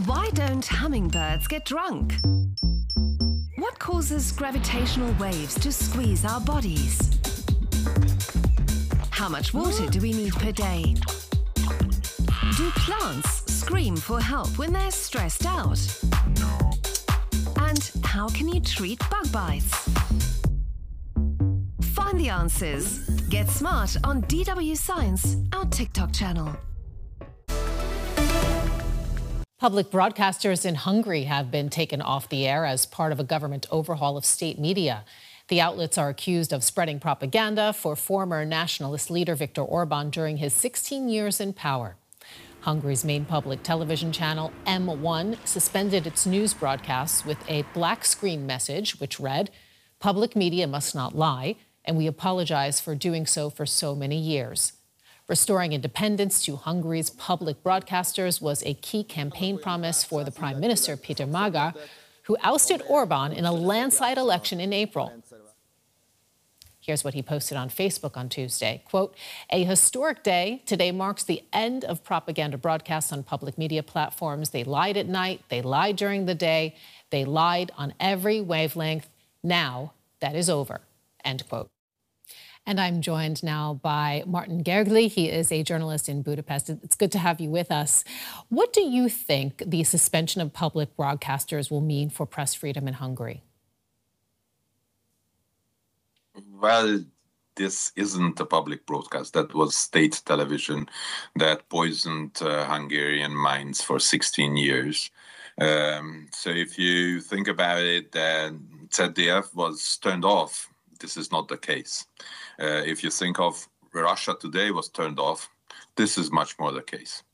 Why don't hummingbirds get drunk? What causes gravitational waves to squeeze our bodies? How much water do we need per day? Do plants scream for help when they're stressed out? And how can you treat bug bites? Find the answers. Get smart on DW Science, our TikTok channel. Public broadcasters in Hungary have been taken off the air as part of a government overhaul of state media. The outlets are accused of spreading propaganda for former nationalist leader Viktor Orban during his 16 years in power. Hungary's main public television channel, M1, suspended its news broadcasts with a black screen message which read, "Public media must not lie, and we apologize for doing so for so many years." Restoring independence to Hungary's public broadcasters was a key campaign promise for the Prime Minister, Peter Magyar, who ousted Orban in a landslide election in April. Here's what he posted on Facebook on Tuesday. Quote, "A historic day. Today marks the end of propaganda broadcasts on public media platforms. They lied at night. They lied during the day. They lied on every wavelength. Now that is over." End quote. And I'm joined now by Martin Gergely. He is a journalist in Budapest. It's good to have you with us. What do you think the suspension of public broadcasters will mean for press freedom in Hungary? Well, this isn't a public broadcast. That was state television that poisoned Hungarian minds for 16 years. So if you think about it, ZDF was turned off. This is not the case. If you think of Russia Today was turned off, this is much more the case.